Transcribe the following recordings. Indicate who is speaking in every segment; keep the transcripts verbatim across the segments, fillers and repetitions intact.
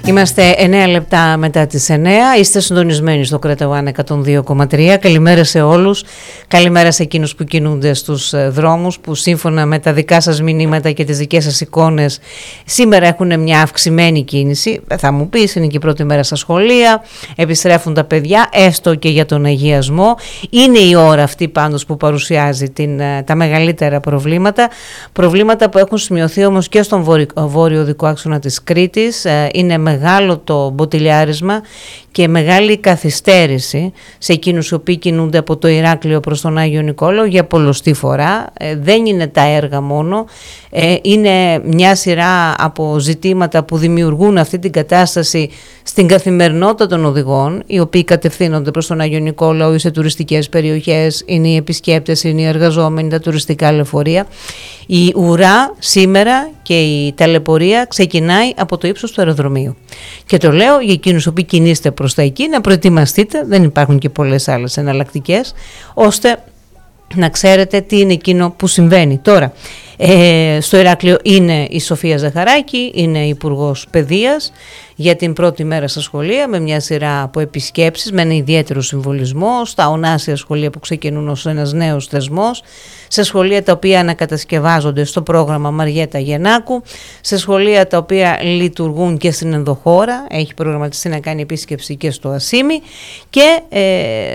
Speaker 1: Είμαστε εννέα λεπτά μετά τις εννέα. Είστε συντονισμένοι στο Κρέταγο εκατόν δύο κόμμα τρία. Καλημέρα σε όλους. Καλημέρα σε εκείνους που κινούνται στους δρόμους, που σύμφωνα με τα δικά σας μηνύματα και τις δικές σας εικόνες σήμερα έχουν μια αυξημένη κίνηση. Θα μου πεις, είναι και η πρώτη μέρα στα σχολεία, επιστρέφουν τα παιδιά, έστω και για τον αγιασμό. Είναι η ώρα αυτή πάντως που παρουσιάζει την, τα μεγαλύτερα προβλήματα. Προβλήματα που έχουν σημειωθεί όμως και στον βόρειο, βόρειο οδικό άξονα της Κρήτης. Είναι μεγάλο το μποτιλιάρισμα και μεγάλη καθυστέρηση σε εκείνους οι οποίοι κινούνται από το Ηράκλειο προς τον Άγιο Νικόλαο για πολλοστή φορά. Ε, δεν είναι τα έργα μόνο, ε, είναι μια σειρά από ζητήματα που δημιουργούν αυτή την κατάσταση στην καθημερινότητα των οδηγών, οι οποίοι κατευθύνονται προς τον Άγιο Νικόλαο ή σε τουριστικές περιοχές, είναι οι επισκέπτες, είναι οι εργαζόμενοι, τα τουριστικά λεωφορεία. Η ουρά σήμερα και η ταλαιπωρία ξεκινάει από το ύψος του αεροδρομίου. Και το λέω για εκείνους οι οποίοι κινείστε προς τα εκεί, να προετοιμαστείτε, δεν υπάρχουν και πολλές άλλες εναλλακτικές, ώστε να ξέρετε τι είναι εκείνο που συμβαίνει. Τώρα, ε, στο Ηράκλειο είναι η Σοφία Ζαχαράκη, είναι υπουργός παιδείας, για την πρώτη μέρα στα σχολεία, με μια σειρά από επισκέψεις, με ένα ιδιαίτερο συμβολισμό, στα ονάσια σχολεία που ξεκινούν ως ένας νέος θεσμός, σε σχολεία τα οποία ανακατασκευάζονται στο πρόγραμμα Μαριέτα Γεννάκου, σε σχολεία τα οποία λειτουργούν και στην ενδοχώρα, έχει προγραμματιστεί να κάνει επίσκεψη και στο Ασίμι, και ε,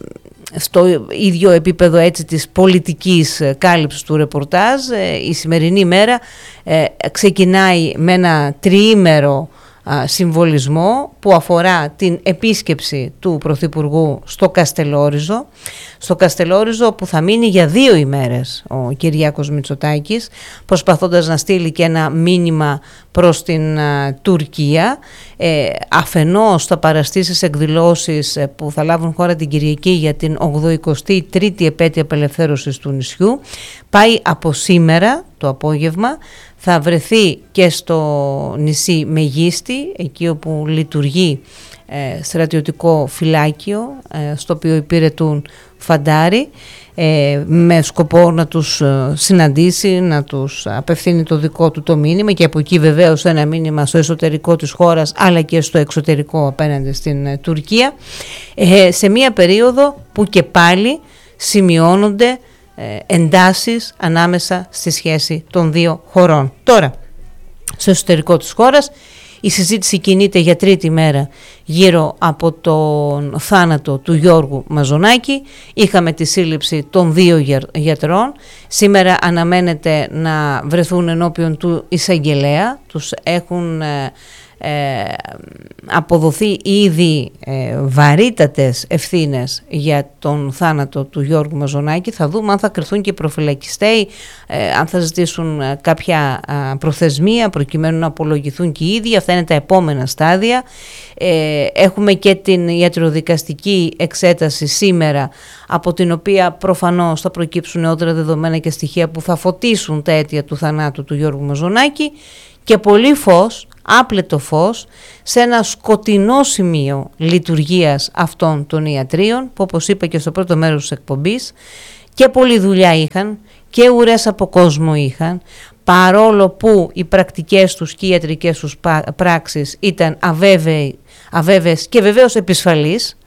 Speaker 1: στο ίδιο επίπεδο έτσι της πολιτικής κάλυψης του ρεπορτάζ, η σημερινή μέρα ε, ξεκινάει με ένα τριήμερο συμβολισμό που αφορά την επίσκεψη του Πρωθυπουργού στο Καστελόριζο, στο Καστελόριζο που θα μείνει για δύο ημέρες ο Κυριάκος Μητσοτάκης, προσπαθώντας να στείλει και ένα μήνυμα προς την α, Τουρκία. Ε, αφενός θα παραστεί στις εκδηλώσεις ε, που θα λάβουν χώρα την Κυριακή για την ογδοηκοστή τρίτη επέτειο απελευθέρωσης του νησιού. Πάει από σήμερα το απόγευμα, θα βρεθεί και στο νησί Μεγίστη, εκεί όπου λειτουργεί ε, στρατιωτικό φυλάκιο, ε, στο οποίο υπηρετούν φαντάροι, ε, με σκοπό να τους ε, συναντήσει, να τους απευθύνει το δικό του το μήνυμα, και από εκεί βεβαίως ένα μήνυμα στο εσωτερικό της χώρας αλλά και στο εξωτερικό απέναντι στην ε, Τουρκία, ε, σε μία περίοδο που και πάλι σημειώνονται εντάσεις ανάμεσα στη σχέση των δύο χωρών. Τώρα, στο εσωτερικό της χώρας η συζήτηση κινείται για τρίτη μέρα γύρω από τον θάνατο του Γιώργου Μαζονάκη. Είχαμε τη σύλληψη των δύο γιατρών. Σήμερα αναμένεται να βρεθούν ενώπιον του εισαγγελέα. Τους έχουν Ε, αποδοθεί ήδη ε, βαρύτατες ευθύνες για τον θάνατο του Γιώργου Μαζονάκη. Θα δούμε αν θα κρυθούν και οι προφυλακιστέοι, ε, αν θα ζητήσουν ε, κάποια ε, προθεσμία προκειμένου να απολογηθούν και οι ίδιοι. Αυτά είναι τα επόμενα στάδια. Ε, έχουμε και την ιατροδικαστική εξέταση σήμερα, από την οποία προφανώς θα προκύψουν νεότερα δεδομένα και στοιχεία που θα φωτίσουν τα αίτια του θανάτου του Γιώργου Μαζονάκη, και πολύ φως, άπλετο φως, σε ένα σκοτεινό σημείο λειτουργίας αυτών των ιατρίων, που όπως είπα και στο πρώτο μέρος της εκπομπής, και πολλή δουλειά είχαν και ουρές από κόσμο είχαν, παρόλο που οι πρακτικές τους και οι ιατρικές τους πράξεις ήταν αβέβαιοι, αβέβαιες και βεβαίως επισφαλείς.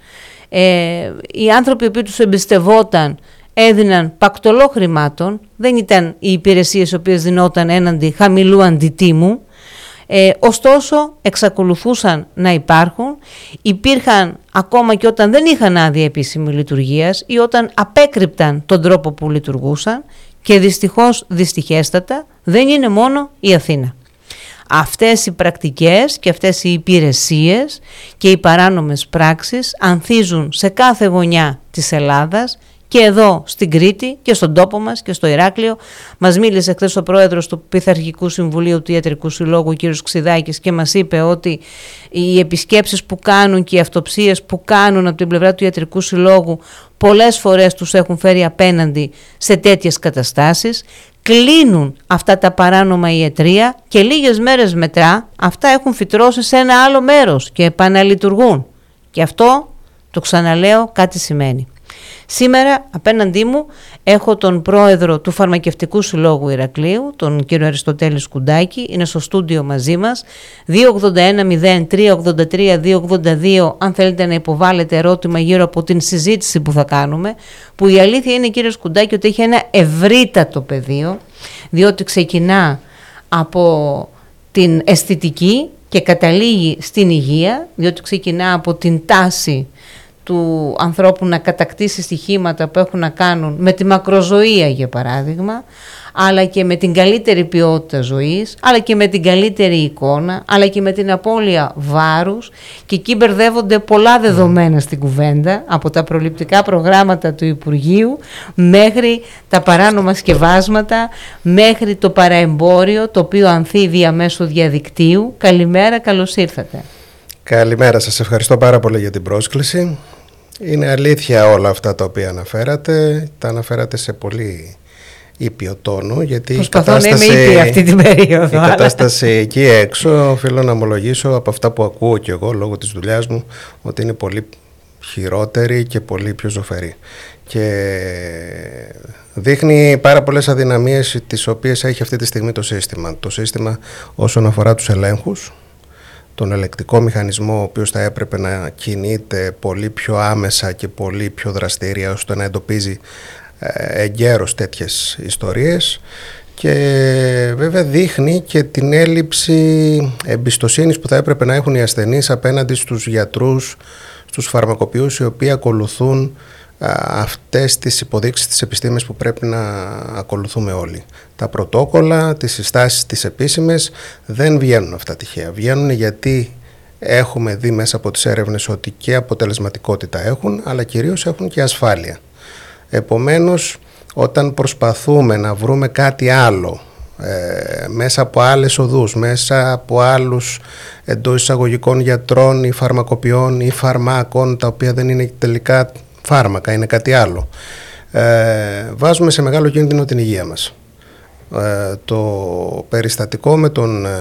Speaker 1: Ε, οι άνθρωποι που τους εμπιστευόταν έδιναν πακτολό χρημάτων, δεν ήταν οι υπηρεσίες οι οποίες δινόταν έναντι χαμηλού αντιτίμου, ε, ωστόσο εξακολουθούσαν να υπάρχουν, υπήρχαν ακόμα και όταν δεν είχαν άδεια επίσημη λειτουργίας ή όταν απέκρυπταν τον τρόπο που λειτουργούσαν, και δυστυχώς, δυστυχέστατα, δεν είναι μόνο η Αθήνα. Αυτές οι πρακτικές και αυτές οι υπηρεσίες και οι παράνομες πράξεις ανθίζουν σε κάθε γωνιά της Ελλάδας, και εδώ στην Κρήτη και στον τόπο μας και στο Ηράκλειο. Μας μίλησε χθες ο πρόεδρος του Πειθαρχικού Συμβουλίου του Ιατρικού Συλλόγου, ο κ. Ξιδάκης, και μας είπε ότι οι επισκέψεις που κάνουν και οι αυτοψίες που κάνουν από την πλευρά του Ιατρικού Συλλόγου πολλές φορές τους έχουν φέρει απέναντι σε τέτοιες καταστάσεις. Κλείνουν αυτά τα παράνομα ιατρεία και λίγες μέρες μετά αυτά έχουν φυτρώσει σε ένα άλλο μέρος και επαναλειτουργούν. Και αυτό, το ξαναλέω, κάτι σημαίνει. Σήμερα απέναντί μου έχω τον πρόεδρο του Φαρμακευτικού Συλλόγου Ηρακλείου, τον κύριο Αριστοτέλη Σκουντάκη, είναι στο στούντιο μαζί μας. δύο ογδόντα ένα μηδέν τρία ογδόντα τρία δύο ογδόντα δύο αν θέλετε να υποβάλλετε ερώτημα γύρω από την συζήτηση που θα κάνουμε, που η αλήθεια είναι, κύριε Σκουντάκη, ότι έχει ένα ευρύτατο πεδίο, διότι ξεκινά από την αισθητική και καταλήγει στην υγεία, διότι ξεκινά από την τάση του ανθρώπου να κατακτήσει στοιχήματα που έχουν να κάνουν με τη μακροζωία, για παράδειγμα, αλλά και με την καλύτερη ποιότητα ζωής, αλλά και με την καλύτερη εικόνα, αλλά και με την απώλεια βάρους, και εκεί μπερδεύονται πολλά δεδομένα στην κουβέντα, από τα προληπτικά προγράμματα του Υπουργείου μέχρι τα παράνομα σκευάσματα, μέχρι το παραεμπόριο, το οποίο ανθεί διαμέσου διαδικτύου. Καλημέρα, καλώς ήρθατε. Καλημέρα, σας ευχαριστώ πάρα πολύ για την πρόσκληση. Είναι αλήθεια όλα αυτά τα οποία αναφέρατε, τα αναφέρατε σε πολύ ήπιο τόνο, γιατί προσπαθώ η κατάσταση, να είμαι ήπια αυτή την περίοδο.
Speaker 2: Η κατάσταση εκεί έξω, οφείλω να ομολογήσω από αυτά που ακούω και εγώ λόγω της δουλειάς μου, ότι είναι πολύ χειρότερη και πολύ πιο ζωφερή. Και δείχνει πάρα πολλές αδυναμίες τις οποίες έχει αυτή τη στιγμή το σύστημα. Το σύστημα όσον αφορά τους ελέγχους, τον ελεκτικό μηχανισμό, ο οποίος θα έπρεπε να κινείται πολύ πιο άμεσα και πολύ πιο δραστήρια, ώστε να εντοπίζει εγκαίρως τέτοιες ιστορίες, και βέβαια δείχνει και την έλλειψη εμπιστοσύνης που θα έπρεπε να έχουν οι ασθενείς απέναντι στους γιατρούς, στους φαρμακοποιούς, οι οποίοι ακολουθούν αυτές τις υποδείξεις, τις επιστήμες που πρέπει να ακολουθούμε όλοι. Τα πρωτόκολλα, τις συστάσεις, τις επίσημες δεν βγαίνουν αυτά τυχαία. Βγαίνουν γιατί έχουμε δει μέσα από τις έρευνες ότι και αποτελεσματικότητα έχουν, αλλά κυρίως έχουν και ασφάλεια. Επομένως, όταν προσπαθούμε να βρούμε κάτι άλλο ε, μέσα από άλλες οδούς, μέσα από άλλους εντός εισαγωγικών γιατρών ή φαρμακοποιών ή φαρμάκων, τα οποία δεν είναι τελικά φάρμακα, είναι κάτι άλλο, ε, βάζουμε σε μεγάλο κίνδυνο την υγεία μας. Ε, το περιστατικό με τον ε,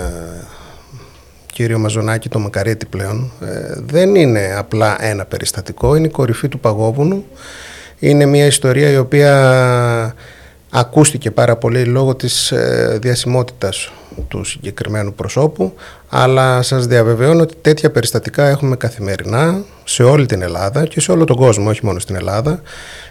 Speaker 2: κύριο Μαζονάκη, το Μακαρίτη πλέον, ε, δεν είναι απλά ένα περιστατικό, είναι η κορυφή του παγόβουνου. Είναι μια ιστορία η οποία ακούστηκε πάρα πολύ λόγω της ε, διασημότητας του συγκεκριμένου προσώπου, αλλά σας διαβεβαιώνω ότι τέτοια περιστατικά έχουμε καθημερινά σε όλη την Ελλάδα και σε όλο τον κόσμο, όχι μόνο στην Ελλάδα,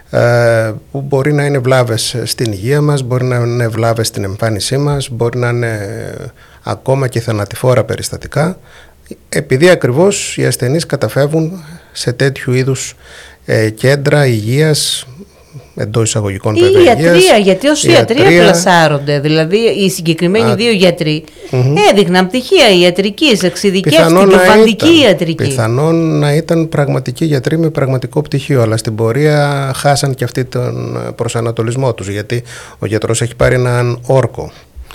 Speaker 2: ε, που μπορεί να είναι βλάβες στην υγεία μας, μπορεί να είναι βλάβες στην εμφάνισή μας, μπορεί να είναι ακόμα και θανατηφόρα περιστατικά, επειδή ακριβώς οι ασθενείς καταφεύγουν σε τέτοιου είδους ε, κέντρα υγείας, εντός εισαγωγικών βέβαια. Η
Speaker 1: ιατρία, γιατί ως ιατρία, ιατρία πλασάρονται. Δηλαδή οι συγκεκριμένοι Α, δύο γιατροί mm-hmm. έδειχναν πτυχία ιατρικής, εξειδικεύτηκε φαντική ιατρική.
Speaker 2: Πιθανόν να ήταν πραγματικοί γιατροί με πραγματικό πτυχίο, αλλά στην πορεία χάσαν και αυτοί τον προσανατολισμό τους, γιατί ο γιατρός έχει πάρει έναν όρκο.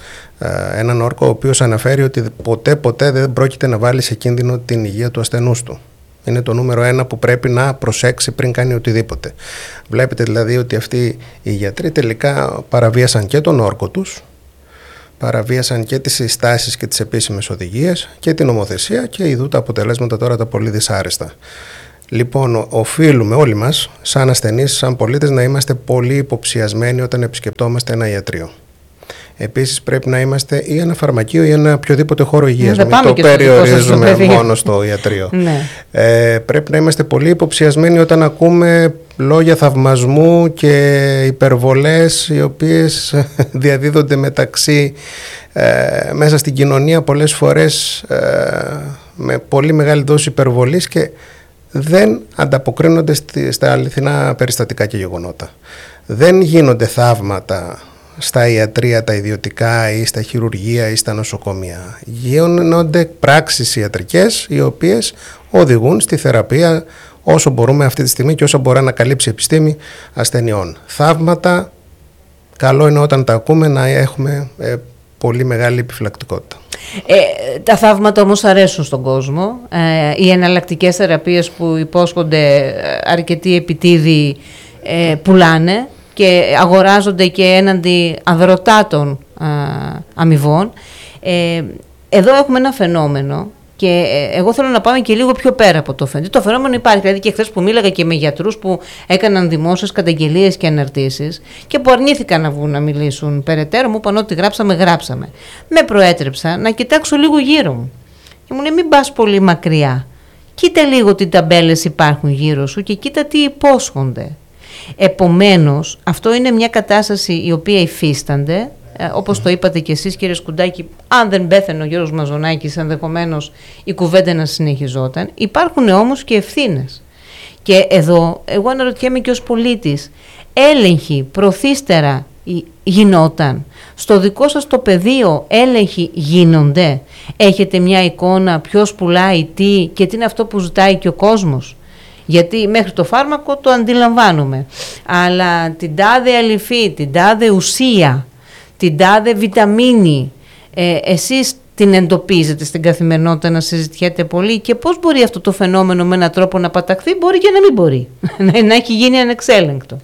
Speaker 2: Έναν όρκο ο οποίος αναφέρει ότι ποτέ ποτέ δεν πρόκειται να βάλει σε κίνδυνο την υγεία του ασθενούς του. Είναι το νούμερο ένα που πρέπει να προσέξει πριν κάνει οτιδήποτε. Βλέπετε δηλαδή ότι αυτοί οι γιατροί τελικά παραβίασαν και τον όρκο τους, παραβίασαν και τις συστάσεις και τις επίσημες οδηγίες και την νομοθεσία, και ειδού τα αποτελέσματα τώρα τα πολύ δυσάρεστα. Λοιπόν, οφείλουμε όλοι μας, σαν ασθενείς, σαν πολίτες, να είμαστε πολύ υποψιασμένοι όταν επισκεπτόμαστε ένα ιατρείο. Επίσης πρέπει να είμαστε ή ένα φαρμακείο ή ένα οποιοδήποτε χώρο υγείας. Μην το περιορίζουμε μόνο στο ιατρείο. Ναι. Ε, πρέπει να είμαστε πολύ υποψιασμένοι όταν ακούμε λόγια θαυμασμού και υπερβολές οι οποίες διαδίδονται μεταξύ ε, μέσα στην κοινωνία πολλές φορές ε, με πολύ μεγάλη δόση υπερβολής και δεν ανταποκρίνονται στη, στα αληθινά περιστατικά και γεγονότα. Δεν γίνονται θαύματα στα ιατρεία τα ιδιωτικά ή στα χειρουργεία ή στα νοσοκομεία. Γίνονται πράξεις ιατρικές οι οποίες οδηγούν στη θεραπεία όσο μπορούμε αυτή τη στιγμή και όσο μπορεί να καλύψει η επιστήμη ασθενειών. Θαύματα, καλό είναι όταν τα ακούμε να έχουμε ε, πολύ μεγάλη επιφυλακτικότητα.
Speaker 1: Ε, τα θαύματα όμως αρέσουν στον κόσμο. Ε, οι εναλλακτικές θεραπείες που υπόσχονται αρκετοί επιτίδιοι ε, πουλάνε και αγοράζονται και έναντι αδροτάτων α, αμοιβών. Ε, εδώ έχουμε ένα φαινόμενο Και εγώ θέλω να πάμε και λίγο πιο πέρα από το φαινόμενο. Το φαινόμενο υπάρχει. Δηλαδή, και χθες που μίλαγα και με γιατρούς που έκαναν δημόσιες καταγγελίες και αναρτήσεις και που αρνήθηκαν να βγουν να μιλήσουν περαιτέρω, μου είπαν ότι γράψαμε, γράψαμε. Με προέτρεψα να κοιτάξω λίγο γύρω μου. Και μου λέει: μην πας πολύ μακριά. Κοίτα λίγο τι ταμπέλες υπάρχουν γύρω σου και κοίτα τι υπόσχονται. Επομένως, αυτό είναι μια κατάσταση η οποία υφίστανται. Ε, όπως το είπατε και εσείς, κύριε Σκουντάκη, αν δεν πέθανε ο Γιώργος Μαζονάκης, ενδεχομένως η κουβέντα να συνεχιζόταν. Υπάρχουν όμως και ευθύνες. Και εδώ, εγώ αναρωτιέμαι και ως πολίτης, έλεγχοι προθύστερα γινόταν? Στο δικό σας το πεδίο έλεγχοι γίνονται? Έχετε μια εικόνα ποιος πουλάει τι και τι είναι αυτό που ζητάει και ο κόσμος? Γιατί μέχρι το φάρμακο το αντιλαμβάνομαι, αλλά την τάδε αληφή, την τάδε ουσία, την τάδε βιταμίνη, ε, εσείς την εντοπίζετε στην καθημερινότητα να συζητιέται πολύ? Και πώς μπορεί αυτό το φαινόμενο με έναν τρόπο να παταχθεί? Μπορεί και να μην μπορεί, να έχει γίνει ανεξέλεγκτο.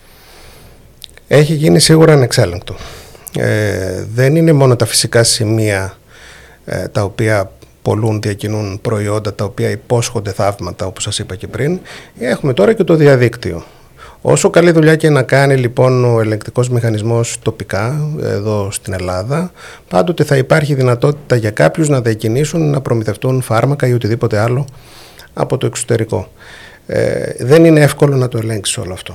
Speaker 2: Έχει γίνει σίγουρα ανεξέλεγκτο. Ε, δεν είναι μόνο τα φυσικά σημεία ε, τα οποία πολλούν, διακινούν προϊόντα τα οποία υπόσχονται θαύματα, όπως σας είπα και πριν. Έχουμε τώρα και το διαδίκτυο. Όσο καλή δουλειά και να κάνει λοιπόν ο ελεγκτικός μηχανισμός τοπικά εδώ στην Ελλάδα, πάντοτε θα υπάρχει δυνατότητα για κάποιους να διακινήσουν, να προμηθευτούν φάρμακα ή οτιδήποτε άλλο από το εξωτερικό. Ε, δεν είναι εύκολο να το ελέγξεις όλο αυτό.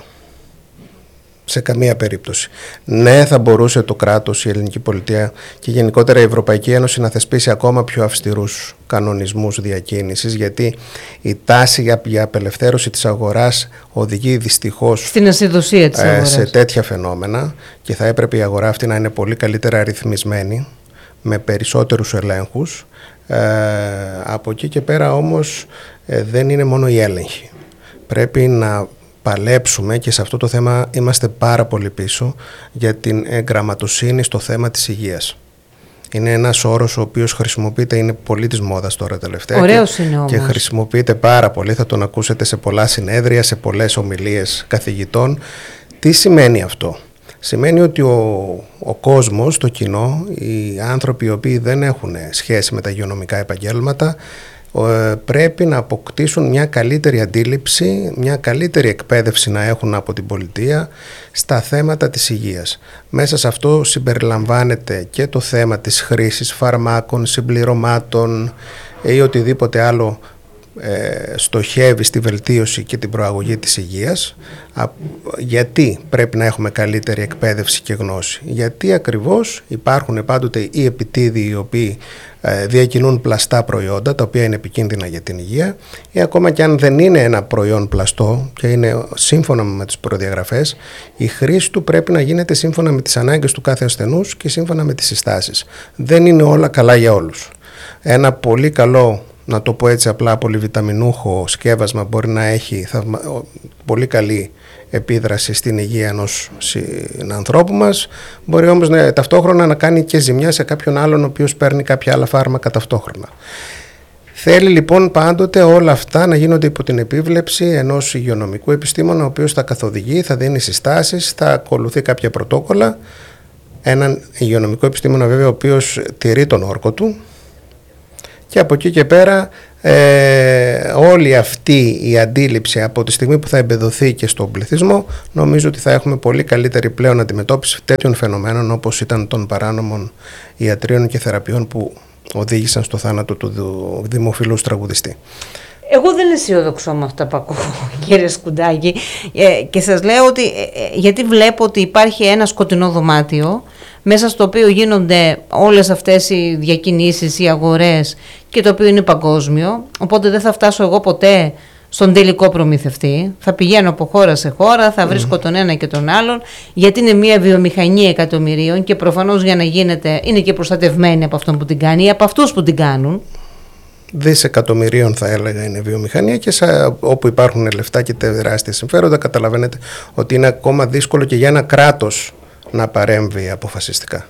Speaker 2: Σε καμία περίπτωση. Ναι, θα μπορούσε το κράτος, η ελληνική πολιτεία και γενικότερα η Ευρωπαϊκή Ένωση να θεσπίσει ακόμα πιο αυστηρούς κανονισμούς διακίνησης, γιατί η τάση για, για απελευθέρωση της αγοράς οδηγεί δυστυχώς
Speaker 1: στην ασυδοσία της αγοράς,
Speaker 2: σε τέτοια φαινόμενα, και θα έπρεπε η αγορά αυτή να είναι πολύ καλύτερα ρυθμισμένη, με περισσότερους ελέγχους. Ε, από εκεί και πέρα όμως ε, δεν είναι μόνο η έλεγχη. Πρέπει να παλέψουμε, και σε αυτό το θέμα είμαστε πάρα πολύ πίσω, για την εγγραμματοσύνη στο θέμα της υγείας. Είναι ένας όρος ο οποίος χρησιμοποιείται, είναι πολύ της μόδας τώρα τελευταία.
Speaker 1: Ωραίος
Speaker 2: και,
Speaker 1: είναι όμως.
Speaker 2: Και χρησιμοποιείται πάρα πολύ, θα τον ακούσετε σε πολλά συνέδρια, σε πολλές ομιλίες καθηγητών. Τι σημαίνει αυτό? Σημαίνει ότι ο, ο κόσμος, το κοινό, οι άνθρωποι οι οποίοι δεν έχουν σχέση με τα υγειονομικά επαγγέλματα, πρέπει να αποκτήσουν μια καλύτερη αντίληψη, μια καλύτερη εκπαίδευση να έχουν από την πολιτεία στα θέματα της υγείας. Μέσα σε αυτό συμπεριλαμβάνεται και το θέμα της χρήσης φαρμάκων, συμπληρωμάτων ή οτιδήποτε άλλο ε, στοχεύει στη βελτίωση και την προαγωγή της υγείας. Γιατί πρέπει να έχουμε καλύτερη εκπαίδευση και γνώση? Γιατί ακριβώς υπάρχουν πάντοτε οι επιτίδιοι οι οποίοι ε, διακινούν πλαστά προϊόντα τα οποία είναι επικίνδυνα για την υγεία, ή ακόμα και αν δεν είναι ένα προϊόν πλαστό και είναι σύμφωνα με τις προδιαγραφές, η χρήση του πρέπει να γίνεται σύμφωνα με τις ανάγκες του κάθε ασθενούς και σύμφωνα με τις συστάσεις. Δεν είναι όλα καλά για όλους. Ένα πολύ καλό, να το πω έτσι απλά, πολυβιταμινούχο σκεύασμα μπορεί να έχει θαυμα... πολύ καλή επίδραση στην υγεία ενός ανθρώπου μας, μπορεί όμως να, ταυτόχρονα να κάνει και ζημιά σε κάποιον άλλον ο οποίος παίρνει κάποια άλλα φάρμακα ταυτόχρονα. Θέλει λοιπόν πάντοτε όλα αυτά να γίνονται υπό την επίβλεψη ενός υγειονομικού επιστήμονα, ο οποίος θα καθοδηγεί, θα δίνει συστάσεις, θα ακολουθεί κάποια πρωτόκολλα. Έναν υγειονομικό επιστήμονα βέβαια ο οποίος τηρεί τον όρκο του. Και από εκεί και πέρα ε, όλη αυτή η αντίληψη από τη στιγμή που θα εμπεδοθεί και στον πληθυσμό, νομίζω ότι θα έχουμε πολύ καλύτερη πλέον αντιμετώπιση τέτοιων φαινομένων όπως ήταν των παράνομων ιατρίων και θεραπείων που οδήγησαν στο θάνατο του δημοφιλούς τραγουδιστή.
Speaker 1: Εγώ δεν αισιοδοξώ με αυτά που ακούω, κύριε Σκουντάκη, ε, και σας λέω ότι ε, γιατί βλέπω ότι υπάρχει ένα σκοτεινό δωμάτιο μέσα στο οποίο γίνονται όλες αυτές οι διακινήσεις, οι αγορές, και το οποίο είναι παγκόσμιο, οπότε δεν θα φτάσω εγώ ποτέ στον τελικό προμηθευτή, θα πηγαίνω από χώρα σε χώρα, θα βρίσκω mm. τον ένα και τον άλλον, γιατί είναι μια βιομηχανία εκατομμυρίων και προφανώς για να γίνεται είναι και προστατευμένη από αυτόν που την κάνει ή από αυτούς που την κάνουν.
Speaker 2: Δισεκατομμυρίων θα έλεγα είναι βιομηχανία, και σε, όπου υπάρχουν λεφτά και τεράστια συμφέροντα, καταλαβαίνετε ότι είναι ακόμα δύσκολο και για ένα κράτος να παρέμβει αποφασιστικά.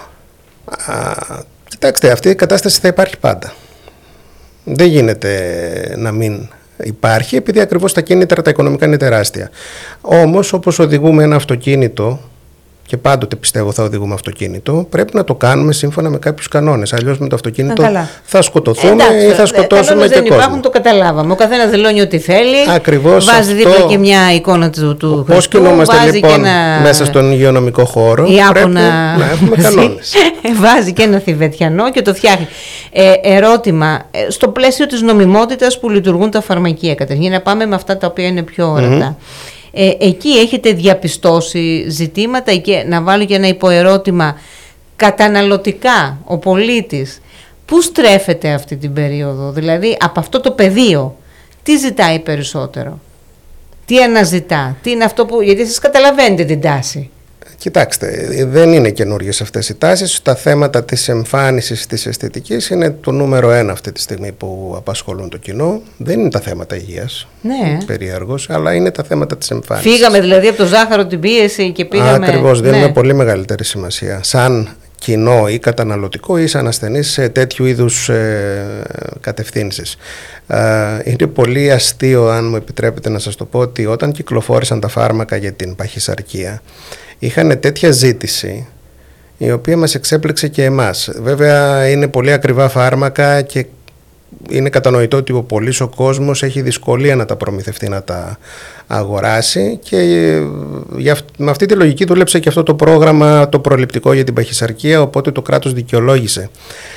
Speaker 2: Α, κοιτάξτε, αυτή η κατάσταση θα υπάρχει πάντα. Δεν γίνεται να μην υπάρχει, επειδή ακριβώς τα κίνητρα τα οικονομικά είναι τεράστια. Όμως όπως οδηγούμε ένα αυτοκίνητο και πάντοτε πιστεύω θα οδηγούμε αυτοκίνητο, πρέπει να το κάνουμε σύμφωνα με κάποιους κανόνες. Αλλιώς με το αυτοκίνητο Α, θα σκοτωθούμε Εντάξει, ή θα σκοτώσουμε ε, και
Speaker 1: δεν
Speaker 2: κόσμο.
Speaker 1: Υπάρχουν, το καταλάβαμε. Ο καθένας δηλώνει ό,τι θέλει.
Speaker 2: Ακριβώς
Speaker 1: βάζει αυτό, δίπλα και μια εικόνα του, του Χριστού.
Speaker 2: Πώς κινούμαστε λοιπόν ένα... μέσα στον υγειονομικό χώρο,
Speaker 1: η
Speaker 2: πρέπει
Speaker 1: να...
Speaker 2: να έχουμε κανόνες.
Speaker 1: Βάζει και ένα θηβετιανό και το φτιάχνει. Ε, ερώτημα, στο πλαίσιο της νομιμότητας που λειτουργούν τα φαρμακεία, καταρχήν να πάμε με αυτά τα οποία είναι πιο ορατά. Mm-hmm. Ε, εκεί έχετε διαπιστώσει ζητήματα και να βάλω και ένα υποερώτημα καταναλωτικά ο πολίτης πού στρέφεται αυτή την περίοδο, δηλαδή από αυτό το πεδίο τι ζητάει περισσότερο, τι αναζητά, τι είναι αυτό που, γιατί εσείς καταλαβαίνετε την τάση.
Speaker 2: Κοιτάξτε, δεν είναι καινούργιες αυτές οι τάσεις. Τα θέματα της εμφάνισης, της αισθητικής είναι το νούμερο ένα αυτή τη στιγμή που απασχολούν το κοινό. Δεν είναι τα θέματα υγείας,
Speaker 1: ναι.
Speaker 2: περίεργος, αλλά είναι τα θέματα της εμφάνισης.
Speaker 1: Φύγαμε δηλαδή από το ζάχαρο, την πίεση και πήγαμε...
Speaker 2: Ακριβώς, δίνουμε ναι. πολύ μεγαλύτερη σημασία. Σαν κοινό ή καταναλωτικό ή σαν ασθενής σε τέτοιου είδους ε, κατευθύνσεις. Ε, είναι πολύ αστείο, αν μου επιτρέπετε να σας το πω, ότι όταν κυκλοφόρησαν τα φάρμακα για την παχυσαρκία, είχαν τέτοια ζήτηση η οποία μας εξέπληξε και εμάς. Βέβαια είναι πολύ ακριβά φάρμακα και είναι κατανοητό ότι ο πολύς ο κόσμος έχει δυσκολία να τα προμηθευτεί, να τα αγοράσει και για, με αυτή τη λογική δούλεψε και αυτό το πρόγραμμα το προληπτικό για την παχυσαρκία, οπότε το κράτος δικαιολόγησε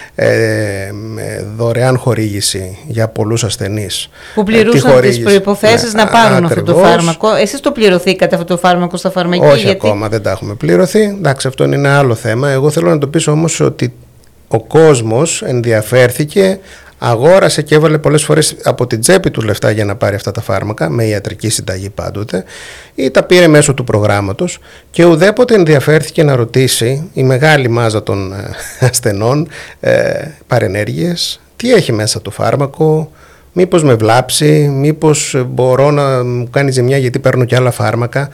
Speaker 2: ε, με δωρεάν χορήγηση για πολλούς ασθενείς.
Speaker 1: Που πληρούσαν ε, τις προϋποθέσεις ναι, να πάρουν α, αυτό το φάρμακο. Εσείς το πληρωθήκατε αυτό το φάρμακο στα φαρμακεία?
Speaker 2: Όχι
Speaker 1: γιατί...
Speaker 2: ακόμα, δεν τα έχουμε πληρωθεί. Εντάξει, αυτό είναι ένα άλλο θέμα. Εγώ θέλω να το πείσω όμως ότι ο κόσμος ενδιαφέρθηκε, αγόρασε και έβαλε πολλές φορές από την τσέπη του λεφτά για να πάρει αυτά τα φάρμακα, με ιατρική συνταγή πάντοτε, ή τα πήρε μέσω του προγράμματος και ουδέποτε ενδιαφέρθηκε να ρωτήσει η μεγάλη μάζα των ασθενών ε, παρενέργειες, τι έχει μέσα το φάρμακο, μήπως με βλάψει, μήπως μπορώ να μου κάνει ζημιά γιατί παίρνω και άλλα φάρμακα.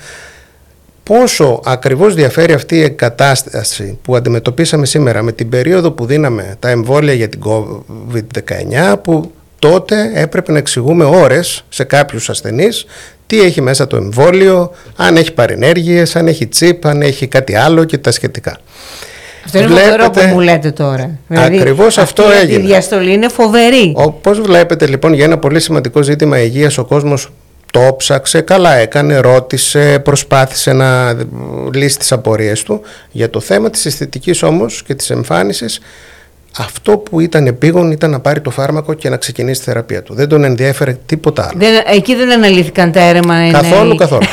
Speaker 2: Πόσο ακριβώς διαφέρει αυτή η κατάσταση που αντιμετωπίσαμε σήμερα με την περίοδο που δίναμε τα εμβόλια για την κόβιντ δεκαεννιά, που τότε έπρεπε να εξηγούμε ώρες σε κάποιους ασθενείς τι έχει μέσα το εμβόλιο, αν έχει παρενέργειες, αν έχει τσίπ, αν έχει κάτι άλλο και τα σχετικά.
Speaker 1: Αυτό είναι βλέπετε, φοβερό που μου λέτε τώρα. Δηλαδή,
Speaker 2: ακριβώς αυτό έγινε.
Speaker 1: Η διαστολή είναι φοβερή.
Speaker 2: Όπως βλέπετε λοιπόν, για ένα πολύ σημαντικό ζήτημα υγείας ο κόσμος το ψάξε, καλά έκανε, ρώτησε, προσπάθησε να λύσει τις απορίες του. Για το θέμα της αισθητικής όμως και της εμφάνισης, αυτό που ήταν επίγον ήταν να πάρει το φάρμακο και να ξεκινήσει τη θεραπεία του. Δεν τον ενδιέφερε τίποτα άλλο.
Speaker 1: Δεν, εκεί δεν αναλύθηκαν τα έρευνα.
Speaker 2: Καθόλου,
Speaker 1: είναι...
Speaker 2: καθόλου.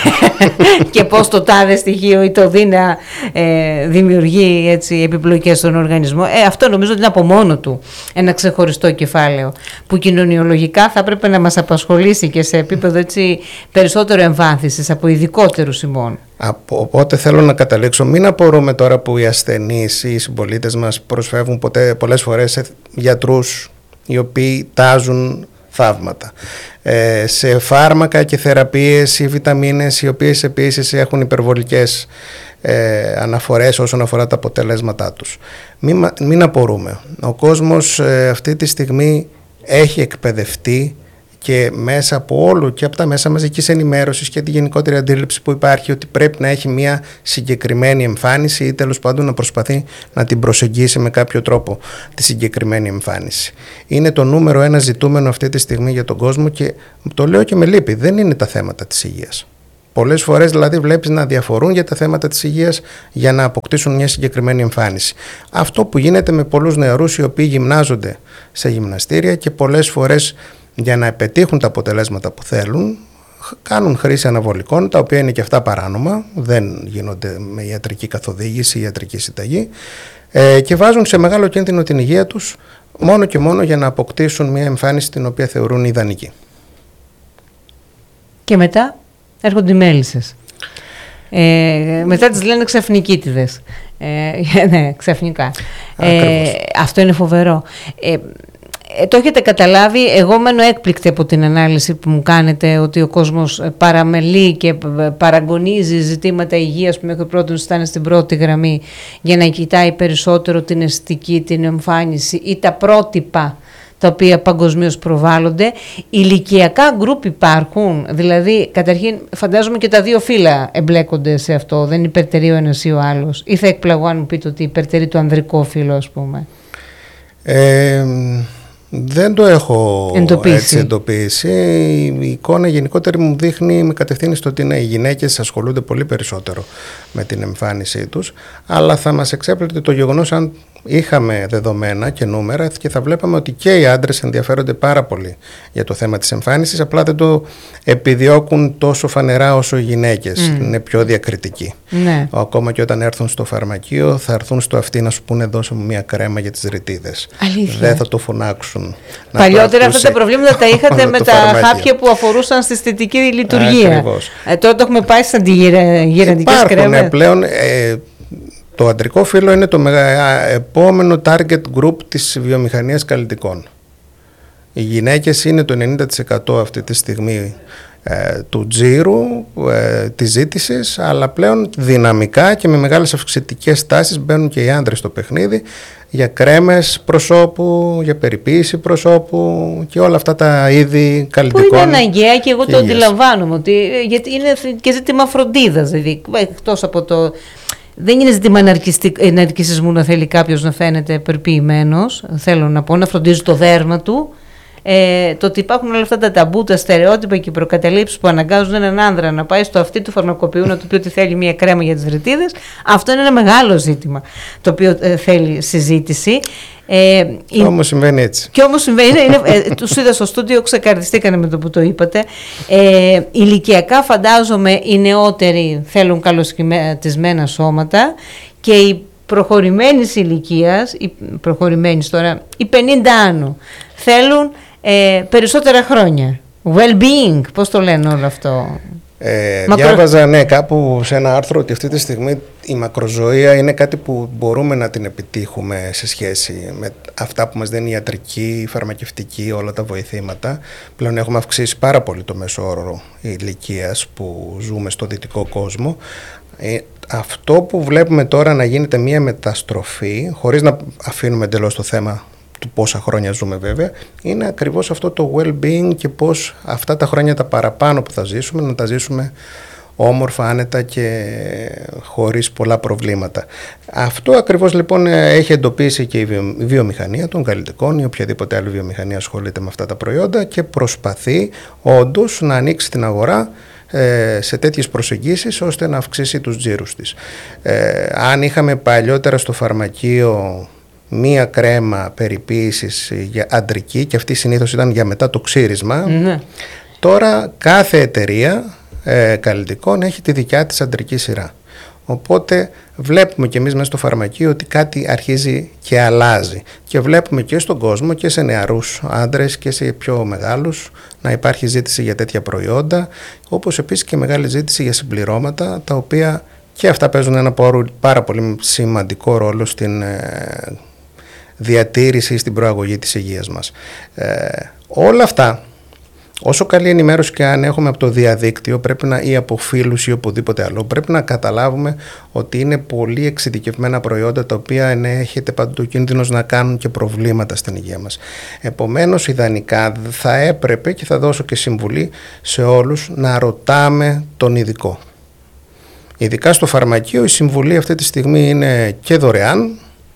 Speaker 1: Και πώς το τάδε στοιχείο ή το δίνα ε, δημιουργεί έτσι, επιπλοκές στον οργανισμό. Ε, αυτό νομίζω ότι είναι από μόνο του ένα ξεχωριστό κεφάλαιο που κοινωνιολογικά θα έπρεπε να μας απασχολήσει και σε επίπεδο έτσι, περισσότερο εμβάθυνσης από ειδικότερους ημών.
Speaker 2: Οπότε θέλω να καταλήξω, μην απορούμε τώρα που οι ασθενείς ή οι συμπολίτες μας προσφεύγουν ποτέ, πολλές φορές σε γιατρούς οι οποίοι τάζουν θαύματα, ε, σε φάρμακα και θεραπείες ή βιταμίνες οι οποίες επίσης έχουν υπερβολικές ε, αναφορές όσον αφορά τα αποτελέσματά τους. Μην, μην απορούμε. Ο κόσμος ε, αυτή τη στιγμή έχει εκπαιδευτεί και μέσα από όλο και από τα μέσα μαζικής ενημέρωσης και τη γενικότερη αντίληψη που υπάρχει ότι πρέπει να έχει μια συγκεκριμένη εμφάνιση ή τέλος πάντων να προσπαθεί να την προσεγγίσει με κάποιο τρόπο τη συγκεκριμένη εμφάνιση. Είναι το νούμερο ένα ζητούμενο αυτή τη στιγμή για τον κόσμο και το λέω και με λύπη, δεν είναι τα θέματα της υγείας. Πολλές φορές δηλαδή βλέπεις να διαφορούν για τα θέματα της υγείας για να αποκτήσουν μια συγκεκριμένη εμφάνιση. Αυτό που γίνεται με πολλούς νεαρούς οι οποίοι γυμνάζονται σε γυμναστήρια και πολλές φορές για να πετύχουν τα αποτελέσματα που θέλουν κάνουν χρήση αναβολικών, τα οποία είναι και αυτά παράνομα, δεν γίνονται με ιατρική καθοδήγηση ή ιατρική συνταγή ε, και βάζουν σε μεγάλο κίνδυνο την υγεία τους μόνο και μόνο για να αποκτήσουν μια εμφάνιση την οποία θεωρούν ιδανική. Και
Speaker 1: μετά έρχονται οι μέλισσες. Ε, μετά τις λένε ξαφνικίτιδες. Ε, ναι, ξαφνικά. Ε, αυτό είναι φοβερό. Ε, Ε, το έχετε καταλάβει, εγώ μένω έκπληκτη από την ανάλυση που μου κάνετε ότι ο κόσμος παραμελεί και παραγωνίζει ζητήματα υγείας που μέχρι πρώτον ήταν στην πρώτη γραμμή για να κοιτάει περισσότερο την αισθητική, την εμφάνιση ή τα πρότυπα τα οποία παγκοσμίως προβάλλονται. Ηλικιακά γκρουπ υπάρχουν, δηλαδή καταρχήν φαντάζομαι και τα δύο φύλλα εμπλέκονται σε αυτό, δεν υπερτερεί ο ένας ή ο άλλος, ή θα εκπλαγώ αν μου πείτε ότι υπερτερεί το ανδρικό φύλλο, ας πούμε.
Speaker 2: Ε, δεν το έχω
Speaker 1: εντοπίσει.
Speaker 2: έτσι εντοπίσει. Η εικόνα γενικότερη μου δείχνει, με κατευθύνει στο ότι ναι, οι γυναίκες ασχολούνται πολύ περισσότερο με την εμφάνισή τους, αλλά θα μας εξέπλητε το γεγονός αν είχαμε δεδομένα και νούμερα και θα βλέπαμε ότι και οι άντρες ενδιαφέρονται πάρα πολύ για το θέμα της εμφάνισης, απλά δεν το επιδιώκουν τόσο φανερά όσο οι γυναίκες, mm. είναι πιο διακριτικοί. Ναι. Ακόμα και όταν έρθουν στο φαρμακείο θα έρθουν στο αυτί να σου πούνε δώσε μου μια κρέμα για τις ρητίδες.
Speaker 1: Αλήθεια.
Speaker 2: Δεν θα το φωνάξουν.
Speaker 1: Παλιότερα αυτά τα προβλήματα τα είχατε με τα χάπια που αφορούσαν στη αισθητική λειτουργία. Ε, τώρα το έχουμε πάει σαν τη γεραντικές κρέμες.
Speaker 2: Υπάρχουν πλέον... Ε, το αντρικό φύλλο είναι το μεγα, επόμενο target group της βιομηχανίας καλλιτικών. Οι γυναίκες είναι το ενενήντα τοις εκατό αυτή τη στιγμή ε, του τζίρου, ε, της ζήτησης, αλλά πλέον δυναμικά και με μεγάλες αυξητικές τάσεις μπαίνουν και οι άντρες στο παιχνίδι για κρέμες προσώπου, για περιποίηση προσώπου και όλα αυτά τα είδη καλλιτικών.
Speaker 1: Που είναι αναγκαία και εγώ το αντιλαμβάνομαι, ότι, γιατί είναι και ζήτημα φροντίδας, δηλαδή, εκτός από το... Δεν είναι ζήτημα εναρκησισμού να θέλει κάποιος να φαίνεται περιποιημένος, θέλω να πω, να φροντίζει το δέρμα του. Ε, το ότι υπάρχουν όλα αυτά τα ταμπού, τα στερεότυπα και οι προκαταλήψεις που αναγκάζουν έναν άνδρα να πάει στο αυτί του φαρμακοποιού να του πει ότι θέλει μία κρέμα για τις ρητίδες, αυτό είναι ένα μεγάλο ζήτημα το οποίο ε, θέλει συζήτηση. Ε,
Speaker 2: και όμως συμβαίνει έτσι.
Speaker 1: Και όμως συμβαίνει, είναι, ε, τους είδα στο στούντιο, ξεκαρδιστήκανε με το που το είπατε. Ε, ηλικιακά φαντάζομαι οι νεότεροι θέλουν καλοσχηματισμένα σώματα και οι προχωρημένης ηλικίας, οι προχωρημένης τώρα, οι πενήντα άνω, θέλουν ε, περισσότερα χρόνια. Well-being, πώς το λένε όλο αυτό.
Speaker 2: Ε, Μακρο... Διάβαζα ναι, κάπου σε ένα άρθρο ότι αυτή τη στιγμή η μακροζωία είναι κάτι που μπορούμε να την επιτύχουμε σε σχέση με αυτά που μας δίνει η ιατρική, η φαρμακευτική, όλα τα βοηθήματα. Πλέον έχουμε αυξήσει πάρα πολύ το μέσο όρο ηλικίας που ζούμε στο δυτικό κόσμο. Ε, αυτό που βλέπουμε τώρα να γίνεται μια μεταστροφή, χωρίς να αφήνουμε εντελώς το θέμα του πόσα χρόνια ζούμε βέβαια, είναι ακριβώς αυτό το well-being και πώς αυτά τα χρόνια τα παραπάνω που θα ζήσουμε να τα ζήσουμε όμορφα, άνετα και χωρίς πολλά προβλήματα. Αυτό ακριβώς λοιπόν έχει εντοπίσει και η βιομηχανία των καλλιτικών ή οποιαδήποτε άλλη βιομηχανία ασχολείται με αυτά τα προϊόντα και προσπαθεί όντως να ανοίξει την αγορά σε τέτοιες προσεγγίσεις ώστε να αυξήσει τους τζίρους της. Ε, αν είχαμε παλιότερα στο φαρμακείο μία κρέμα περιποίησης για αντρική και αυτή συνήθως ήταν για μετά το ξύρισμα, ναι. Τώρα κάθε εταιρεία ε, καλλιτικών έχει τη δικιά της αντρική σειρά. Οπότε βλέπουμε και εμείς μέσα στο φαρμακείο ότι κάτι αρχίζει και αλλάζει και βλέπουμε και στον κόσμο και σε νεαρούς άντρες και σε πιο μεγάλους να υπάρχει ζήτηση για τέτοια προϊόντα, όπως επίσης και μεγάλη ζήτηση για συμπληρώματα, τα οποία και αυτά παίζουν ένα πάρα πολύ σημαντικό ρόλο στην ε, διατήρηση, στην προαγωγή της υγείας μας. Ε, όλα αυτά, όσο καλή ενημέρωση και αν έχουμε από το διαδίκτυο πρέπει να, ή από φίλους ή οπουδήποτε άλλο, πρέπει να καταλάβουμε ότι είναι πολύ εξειδικευμένα προϊόντα τα οποία ενέχεται παντού κίνδυνος να κάνουν και προβλήματα στην υγεία μας. Επομένως, ιδανικά θα έπρεπε και θα δώσω και συμβουλή σε όλους να ρωτάμε τον ειδικό. Ειδικά στο φαρμακείο η συμβουλή αυτή τη στιγμή είναι και δωρεάν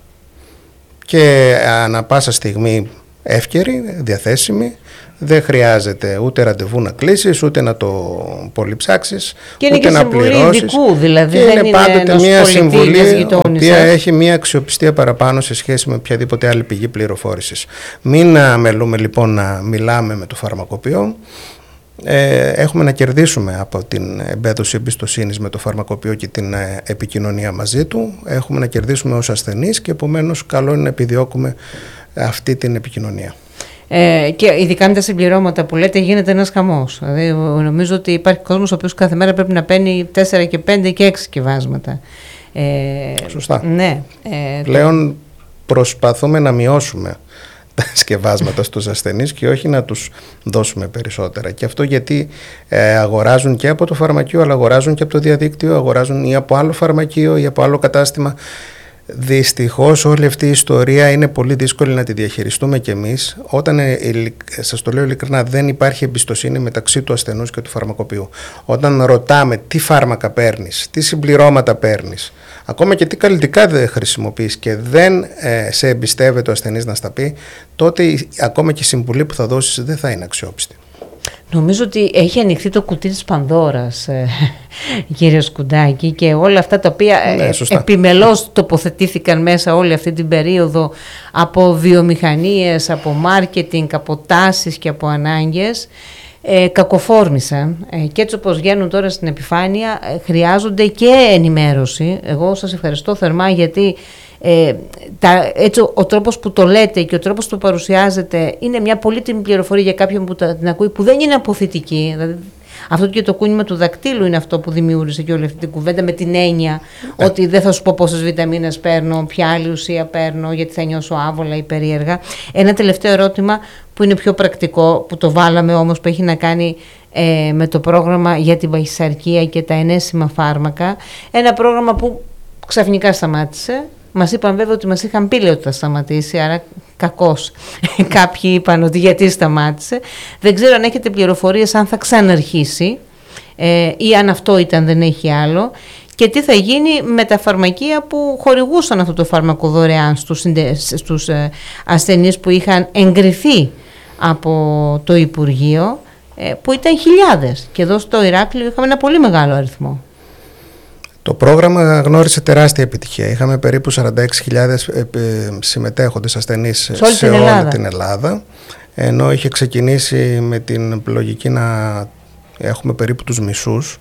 Speaker 2: και ανά πάσα στιγμή εύκαιρη, διαθέσιμη. Δεν χρειάζεται ούτε ραντεβού να κλείσεις, ούτε να το πολυψάξεις,
Speaker 1: και ούτε να πληρώσεις. Ειδικού, δηλαδή,
Speaker 2: και
Speaker 1: δεν
Speaker 2: είναι, είναι πάντοτε μια συμβουλή η οποία
Speaker 1: σας.
Speaker 2: Έχει μια αξιοπιστία παραπάνω σε σχέση με οποιαδήποτε άλλη πηγή πληροφόρησης. Μην αμελούμε λοιπόν να μιλάμε με το φαρμακοποιό. Ε, έχουμε να κερδίσουμε από την εμπέδωση εμπιστοσύνης με το φαρμακοποιό και την ε, επικοινωνία μαζί του. Έχουμε να κερδίσουμε ως ασθενείς και επομένως καλό είναι να επιδιώκουμε αυτή την επικοινωνία.
Speaker 1: Ε, και ειδικά με τα συμπληρώματα που λέτε γίνεται ένας χαμός. Δηλαδή, νομίζω ότι υπάρχει κόσμος ο οποίος κάθε μέρα πρέπει να παίρνει τέσσερα και πέντε και έξι σκευάσματα. Ε,
Speaker 2: Σωστά.
Speaker 1: Ναι, ε,
Speaker 2: Πλέον το... προσπαθούμε να μειώσουμε τα σκευάσματα στους ασθενείς και όχι να τους δώσουμε περισσότερα. Και αυτό γιατί ε, αγοράζουν και από το φαρμακείο, αλλά αγοράζουν και από το διαδίκτυο, αγοράζουν ή από άλλο φαρμακείο ή από άλλο κατάστημα. Δυστυχώς όλη αυτή η ιστορία είναι πολύ δύσκολη να τη διαχειριστούμε κι εμείς όταν, σας το λέω ειλικρινά, δεν υπάρχει εμπιστοσύνη μεταξύ του ασθενούς και του φαρμακοποιού. Όταν ρωτάμε τι φάρμακα παίρνεις, τι συμπληρώματα παίρνεις, ακόμα και τι καλλιτικά δεν χρησιμοποιείς και δεν ε, σε εμπιστεύεται ο ασθενής να στα πει, τότε η, ακόμα και η συμβουλή που θα δώσεις δεν θα είναι αξιόπιστη.
Speaker 1: Νομίζω ότι έχει ανοιχτεί το κουτί της Πανδώρας, ε, κύριε Σκουντάκη, και όλα αυτά τα οποία
Speaker 2: ναι,
Speaker 1: ε, επιμελώς τοποθετήθηκαν μέσα όλη αυτή την περίοδο από βιομηχανίες, από μάρκετινγκ, από τάσεις και από ανάγκες, ε, κακοφόρμησαν ε, και έτσι όπως βγαίνουν τώρα στην επιφάνεια ε, χρειάζονται και ενημέρωση. Εγώ σας ευχαριστώ θερμά γιατί Ε, τα, έτσι, ο, ο τρόπος που το λέτε και ο τρόπος που το παρουσιάζετε είναι μια πολύτιμη πληροφορία για κάποιον που τα, την ακούει, που δεν είναι αποθητική. Δηλαδή, αυτό και το κούνημα του δακτύλου είναι αυτό που δημιούργησε και όλη αυτή την κουβέντα, με την έννοια yeah. ότι δεν θα σου πω πόσες βιταμίνες παίρνω, ποια άλλη ουσία παίρνω, γιατί θα νιώσω άβολα ή περίεργα. Ένα τελευταίο ερώτημα που είναι πιο πρακτικό, που το βάλαμε όμως, που έχει να κάνει ε, με το πρόγραμμα για την παχυσαρκία και τα ενέσιμα φάρμακα. Ένα πρόγραμμα που ξαφνικά σταμάτησε. Μας είπαν βέβαια ότι μας είχαν πει ότι θα σταματήσει, άρα κακώς. Κάποιοι είπαν ότι γιατί σταμάτησε. Δεν ξέρω αν έχετε πληροφορίες αν θα ξαναρχίσει ε, ή αν αυτό ήταν, δεν έχει άλλο. Και τι θα γίνει με τα φαρμακεία που χορηγούσαν αυτό το φάρμακο δωρεάν στους, στους ε, ασθενείς που είχαν εγκριθεί από το Υπουργείο, ε, που ήταν χιλιάδες. Και εδώ στο Ηράκλειο είχαμε ένα πολύ μεγάλο αριθμό.
Speaker 2: Το πρόγραμμα γνώρισε τεράστια επιτυχία. Είχαμε περίπου σαράντα έξι χιλιάδες συμμετέχοντες ασθενείς σε,
Speaker 1: σε
Speaker 2: όλη
Speaker 1: Ελλάδα.
Speaker 2: την Ελλάδα, ενώ είχε ξεκινήσει με την λογική να έχουμε περίπου τους μισούς.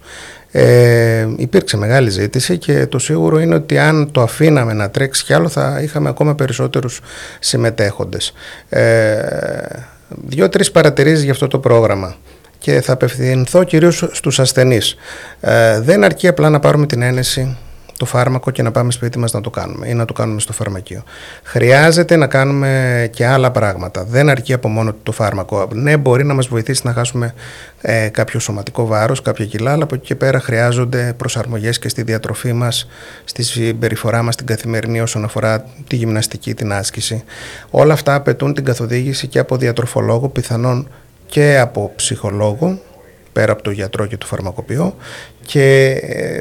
Speaker 2: Ε, υπήρξε μεγάλη ζήτηση και το σίγουρο είναι ότι αν το αφήναμε να τρέξει κι άλλο θα είχαμε ακόμα περισσότερους συμμετέχοντες. Ε, Δύο-τρεις παρατηρήσεις για αυτό το πρόγραμμα. Και θα απευθυνθώ κυρίως στους ασθενείς. Ε, δεν αρκεί απλά να πάρουμε την ένεση, το φάρμακο και να πάμε σπίτι μας να το κάνουμε ή να το κάνουμε στο φαρμακείο. Χρειάζεται να κάνουμε και άλλα πράγματα. Δεν αρκεί από μόνο το φάρμακο. Ναι, μπορεί να μας βοηθήσει να χάσουμε ε, κάποιο σωματικό βάρος, κάποια κιλά, αλλά από εκεί και πέρα χρειάζονται προσαρμογές και στη διατροφή μας, στη συμπεριφορά μας την καθημερινή όσον αφορά τη γυμναστική, την άσκηση. Όλα αυτά απαιτούν την καθοδήγηση και από διατροφολόγο, πιθανόν και από ψυχολόγο, πέρα από το γιατρό και το φαρμακοποιό, και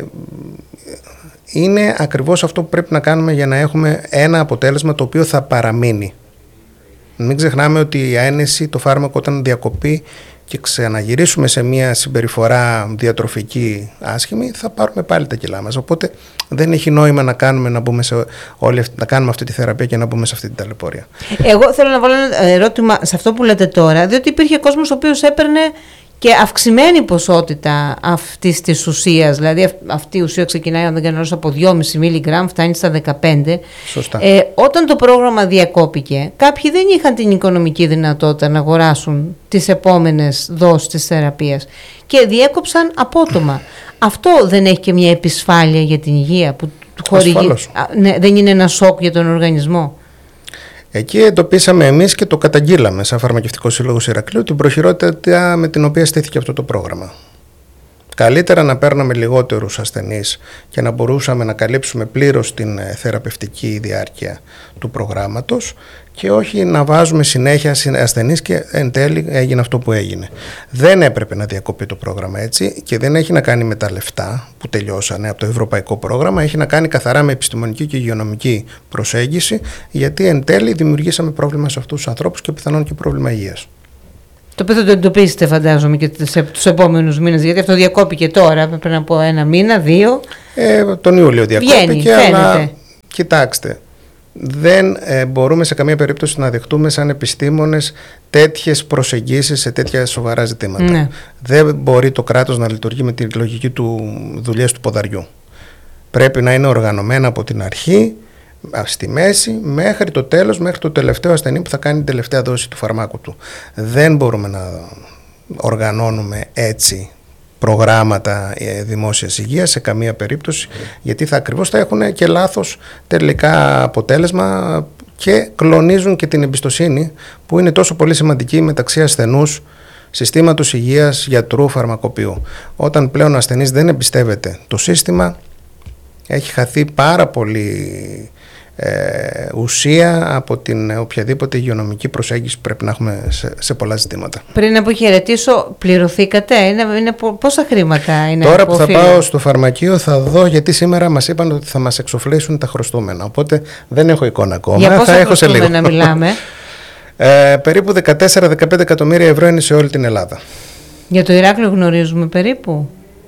Speaker 2: είναι ακριβώς αυτό που πρέπει να κάνουμε για να έχουμε ένα αποτέλεσμα το οποίο θα παραμείνει. Μην ξεχνάμε ότι η ένεση, το φάρμακο όταν διακοπεί και ξαναγυρίσουμε σε μια συμπεριφορά διατροφική άσχημη, θα πάρουμε πάλι τα κιλά μας. Οπότε δεν έχει νόημα να κάνουμε, να, μπούμε σε όλη αυτή, να κάνουμε αυτή τη θεραπεία και να μπούμε σε αυτή την ταλαιπωρία. Εγώ
Speaker 1: θέλω να βάλω ένα ερώτημα σε αυτό που λέτε τώρα, διότι υπήρχε κόσμος ο οποίος έπαιρνε και αυξημένη ποσότητα αυτής της ουσίας, δηλαδή αυτή η ουσία ξεκινάει, αν δεν κάνω λάθος, από δυόμισι μιλιγκράμμ, φτάνει στα δεκαπέντε.
Speaker 2: Σωστά.
Speaker 1: Ε, όταν το πρόγραμμα διακόπηκε, κάποιοι δεν είχαν την οικονομική δυνατότητα να αγοράσουν τις επόμενες δόσεις της θεραπείας και διέκοψαν απότομα. Αυτό δεν έχει και μια επισφάλεια για την υγεία που του χορηγεί? Ναι, δεν είναι ένα σοκ για τον οργανισμό?
Speaker 2: Εκεί εντοπίσαμε εμείς και το καταγγείλαμε σαν Φαρμακευτικό Σύλλογος Ηρακλείου την προχειρότητα με την οποία στήθηκε αυτό το πρόγραμμα. Καλύτερα να παίρναμε λιγότερους ασθενείς και να μπορούσαμε να καλύψουμε πλήρως την θεραπευτική διάρκεια του προγράμματος και όχι να βάζουμε συνέχεια ασθενείς και εν τέλει έγινε αυτό που έγινε. Δεν έπρεπε να διακοπεί το πρόγραμμα έτσι και δεν έχει να κάνει με τα λεφτά που τελειώσανε από το ευρωπαϊκό πρόγραμμα, έχει να κάνει καθαρά με επιστημονική και υγειονομική προσέγγιση, γιατί εν τέλει δημιουργήσαμε πρόβλημα σε αυτούς τους ανθρώπους και πιθανόν και πρόβλημα υγείας.
Speaker 1: Το οποίο θα το εντοπίσετε, φαντάζομαι, και τους επόμενους μήνες, γιατί αυτό διακόπηκε τώρα, πριν από ένα μήνα, δύο.
Speaker 2: Ε, τον Ιούλιο διακόπηκε,
Speaker 1: Βγαίνει,
Speaker 2: αλλά κοιτάξτε, δεν ε, μπορούμε σε καμία περίπτωση να δεχτούμε σαν επιστήμονες τέτοιες προσεγγίσεις σε τέτοια σοβαρά ζητήματα. Ναι. Δεν μπορεί το κράτος να λειτουργεί με τη λογική του δουλειές του ποδαριού. Πρέπει να είναι οργανωμένα από την αρχή, στη μέση, μέχρι το τέλος, μέχρι το τελευταίο ασθενή που θα κάνει την τελευταία δόση του φαρμάκου του. Δεν μπορούμε να οργανώνουμε έτσι προγράμματα δημόσιας υγείας σε καμία περίπτωση, γιατί θα ακριβώς θα έχουν και λάθος τελικά αποτέλεσμα και κλονίζουν και την εμπιστοσύνη που είναι τόσο πολύ σημαντική μεταξύ ασθενούς, συστήματος υγείας, γιατρού, φαρμακοποιού. Όταν πλέον ο ασθενής δεν εμπιστεύεται το σύστημα, έχει χαθεί πάρα πολύ ε, ουσία από την οποιαδήποτε υγειονομική προσέγγιση που πρέπει να έχουμε σε, σε πολλά ζητήματα.
Speaker 1: Πριν αποχαιρετήσω, πληρωθήκατε, είναι, είναι, πόσα χρήματα είναι?
Speaker 2: Τώρα που θα πάω στο φαρμακείο θα δω, γιατί σήμερα μας είπαν ότι θα μας εξοφλήσουν τα χρωστούμενα, οπότε δεν έχω εικόνα ακόμα.
Speaker 1: Για πόσα
Speaker 2: θα έχω σε λίγο.
Speaker 1: χρωστούμενα μιλάμε?
Speaker 2: ε, περίπου δεκατέσσερα με δεκαπέντε εκατομμύρια ευρώ είναι σε όλη την Ελλάδα.
Speaker 1: Για το Ηράκλειο γνωρίζουμε περίπου?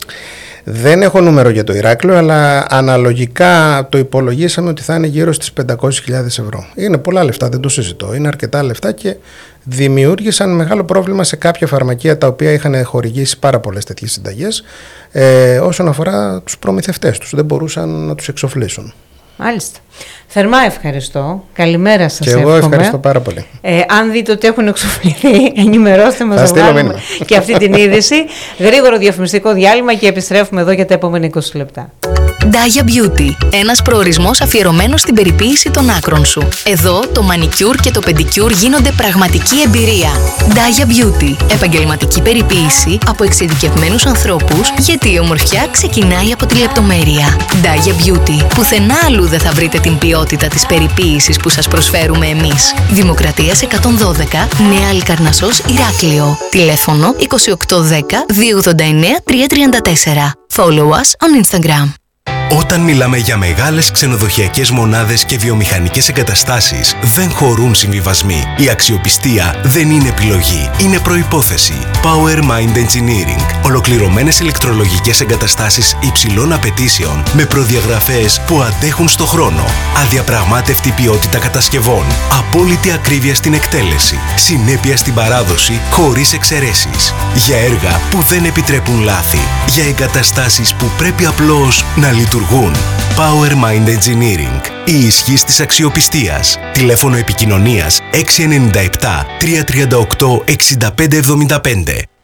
Speaker 2: Δεν έχω νούμερο για το Ηράκλειο, αλλά αναλογικά το υπολογίσαμε ότι θα είναι γύρω στις πεντακόσιες χιλιάδες ευρώ. Είναι πολλά λεφτά, δεν το συζητώ. Είναι αρκετά λεφτά και δημιούργησαν μεγάλο πρόβλημα σε κάποια φαρμακεία τα οποία είχαν χορηγήσει πάρα πολλές τέτοιες συνταγές ε, όσον αφορά τους προμηθευτές τους. Δεν μπορούσαν να τους εξοφλήσουν.
Speaker 1: Μάλιστα. Θερμά ευχαριστώ. Καλημέρα σας.
Speaker 2: Και εγώ
Speaker 1: εύχομαι.
Speaker 2: ευχαριστώ πάρα πολύ.
Speaker 1: Ε, αν δείτε ότι έχουν εξοφληθεί, ενημερώστε μας, να βγάλουμε και αυτή την είδηση. Γρήγορο διαφημιστικό διάλειμμα και επιστρέφουμε εδώ για τα επόμενα είκοσι λεπτά.
Speaker 3: Daya Beauty. Ένας προορισμός αφιερωμένος στην περιποίηση των άκρων σου. Εδώ το μανικιούρ και το πεντικιούρ γίνονται πραγματική εμπειρία. Daya Beauty. Επαγγελματική περιποίηση από εξειδικευμένους ανθρώπους, γιατί η ομορφιά ξεκινάει από τη λεπτομέρεια. Daya Beauty. Πουθενά αλλού δεν θα βρείτε την ποιότητα της περιποίησης που σας προσφέρουμε εμείς. Δημοκρατίας εκατόν δώδεκα, Νέα Αλικαρνασσός, Ηράκλειο. Τηλέφωνο είκοσι οκτώ δέκα δύο ογδόντα εννέα τριακόσια τριάντα τέσσερα. Follow us on Instagram.
Speaker 4: Όταν μιλάμε για μεγάλες ξενοδοχειακές μονάδες και βιομηχανικές εγκαταστάσεις, δεν χωρούν συμβιβασμοί. Η αξιοπιστία δεν είναι επιλογή, είναι προϋπόθεση. Power Mind Engineering. Ολοκληρωμένες ηλεκτρολογικές εγκαταστάσεις υψηλών απαιτήσεων, με προδιαγραφές που αντέχουν στο χρόνο. Αδιαπραγμάτευτη ποιότητα κατασκευών. Απόλυτη ακρίβεια στην εκτέλεση. Συνέπεια στην παράδοση, χωρίς εξαιρέσεις. Για έργα που δεν επιτρέπουν λάθη. Για εγκαταστάσεις που πρέπει απλώς να λειτουργούν. Power Mind Engineering. Η ισχύς της αξιοπιστίας. Τηλέφωνο επικοινωνίας έξι εννιά επτά τρία τρία οκτώ έξι πέντε εβδομήντα πέντε.